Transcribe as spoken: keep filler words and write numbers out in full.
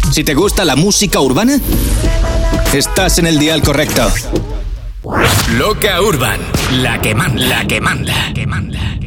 Si te gusta la música urbana, estás en el dial correcto. Loca Urban, la que manda, la que manda, que manda.